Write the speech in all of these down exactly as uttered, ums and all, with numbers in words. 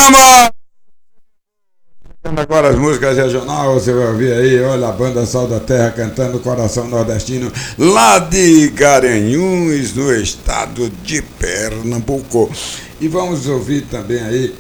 Vamos! Agora as músicas regionais, você vai ouvir aí, olha a banda Sal da Terra cantando Coração Nordestino, lá de Garanhuns, no estado de Pernambuco. E vamos ouvir também aí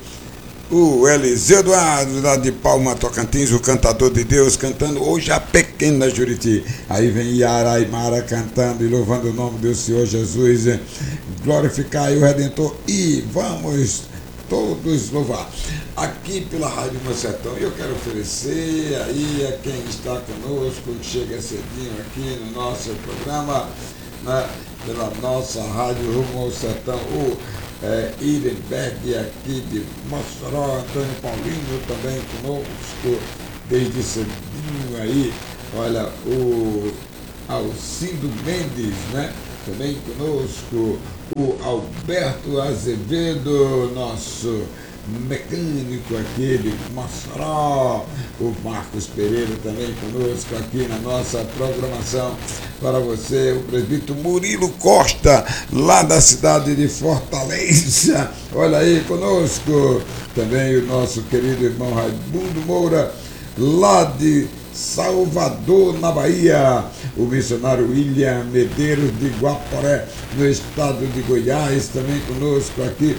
o Eliseu Eduardo, lá de Palma, Tocantins, o cantador de Deus, cantando Hoje a Pequena Juriti. Aí vem Yara e Mara cantando e louvando o nome do Senhor Jesus, glorificar o Redentor, e vamos todos louvar aqui pela Rádio Meu Sertão. Eu quero oferecer aí a quem está conosco, que chega cedinho aqui no nosso programa, né, pela nossa Rádio Rumo ao Sertão, o é, Irenberg aqui de Mossoró, Antônio Paulino também conosco desde cedinho aí, olha, o Alcindo Mendes, né, também conosco, o Alberto Azevedo, nosso mecânico aqui de Mossoró, o Marcos Pereira também conosco aqui na nossa programação. Para você, o presbítero Murilo Costa, lá da cidade de Fortaleza, olha aí conosco. Também o nosso querido irmão Raimundo Moura, lá de Salvador, na Bahia, o missionário William Medeiros de Guaporé, no estado de Goiás, também conosco aqui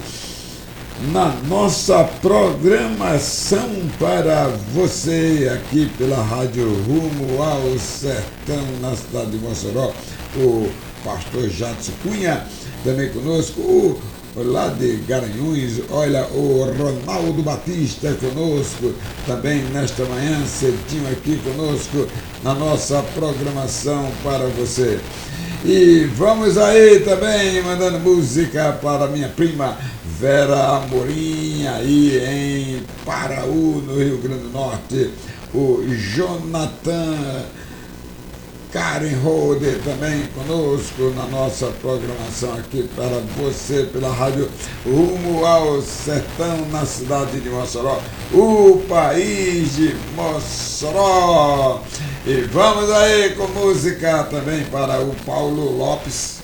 na nossa programação para você, aqui pela Rádio Rumo ao Sertão, na cidade de Mossoró, o pastor Jadson Cunha, também conosco, o lá de Garanhuns, olha, o Ronaldo Batista conosco, também nesta manhã, cedinho aqui conosco, na nossa programação para você. E vamos aí também, mandando música para minha prima Vera Amorim, aí em Paraú, no Rio Grande do Norte, o Jonathan Karen Rode também conosco na nossa programação aqui para você pela Rádio Rumo ao Sertão, na cidade de Mossoró, o país de Mossoró. E vamos aí com música também para o Paulo Lopes,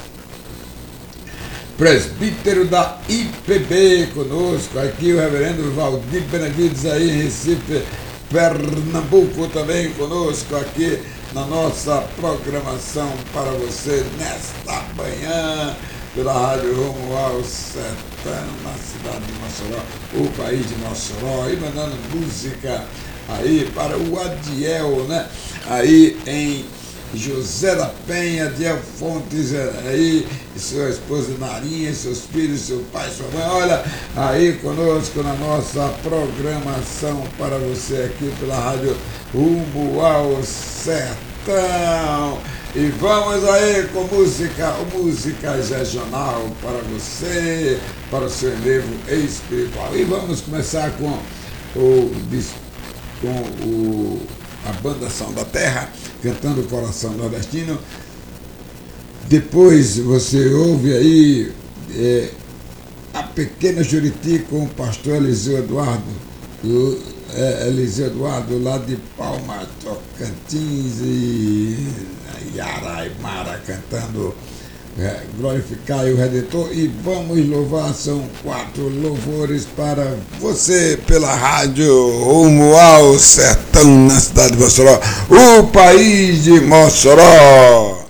presbítero da I P B conosco, aqui o reverendo Valdir Benevides aí em Recife, Pernambuco, também conosco aqui na nossa programação para você nesta manhã pela Rádio Rumo ao Sertão, na cidade de Mossoró, o país de Mossoró, e mandando música aí para o Adiel, né, aí em José da Penha, Adiel Fontes aí, e sua esposa Narinha, seus filhos, seu pai, sua mãe, olha, aí conosco na nossa programação para você aqui pela Rádio Rumo ao Sertão. E vamos aí com música, música regional para você, para o seu elevo espiritual. E vamos começar com o, com o a banda Sal da Terra, cantando o Coração Nordestino. Depois você ouve aí é, a Pequena Juriti com o pastor Eliseu Eduardo, é, Eliseu Eduardo lá de Palma, Tocantins, e Yara e Mara cantando É, glorificar o Redentor, e vamos louvar, são quatro louvores para você pela Rádio Rumo ao Sertão, na cidade de Mossoró, o país de Mossoró.